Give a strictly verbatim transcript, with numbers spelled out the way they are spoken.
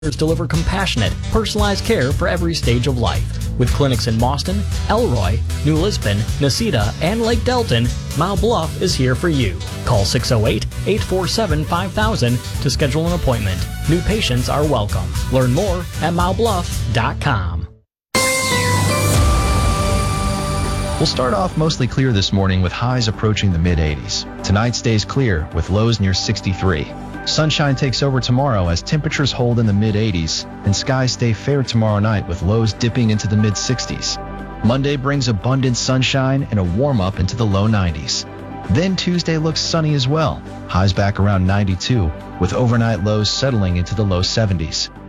deliver compassionate, personalized care for every stage of life. With clinics in Mauston, Elroy, New Lisbon, Necedah, and Lake Delton, Mount Bluff is here for you. Call six oh eight, eight four seven, five thousand to schedule an appointment. New patients are welcome. Learn more at mount bluff dot com. We'll start off mostly clear this morning with highs approaching the mid eighties. Tonight stays clear with lows near sixty-three. Sunshine takes over tomorrow as temperatures hold in the mid eighties, and skies stay fair tomorrow night with lows dipping into the mid sixties. Monday brings abundant sunshine and a warm-up into the low nineties. Then Tuesday looks sunny as well, highs back around ninety-two, with overnight lows settling into the low seventies.